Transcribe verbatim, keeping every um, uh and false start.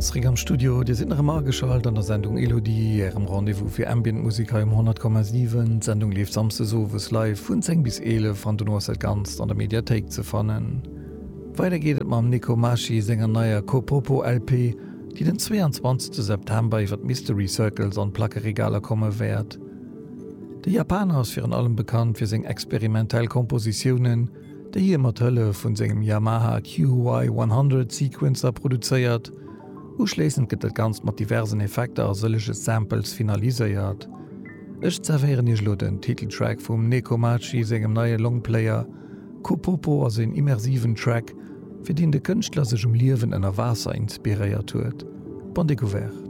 Zrig am Studio, Di sind immer geschalt an der Sendung Elodie, Ärem Rendevous fir Ambientmusiker im hundert Komma sieben. Sendung lief samste sowes live vun zehn bis elf an du no seit ganz an der Mediathek zu fannen. Weiter geht et ma am Nico Maschi Sänger neuer Kopopo L P, die den zweiundzwanzigsten September iwwer Mystery Circles an Plackeregaler komme werd. De Japaner ist für allem bekannt für seg experimentell Kompositionen, der hier mat Hëlle vun segem Yamaha Q Y hundert Sequencer produzéiert, uschlesend gët et ganz mat diversen Effekte a sëllege Samples finaliséiert. Ech zerveieren ichlo den Titeltrack vum Nekomachi segem neue Longplayer, Kopopo as en immersiven Track, fir den de Kënchtler sech um Liewen ënner Wasser inspiréiert huet. Bon découvert.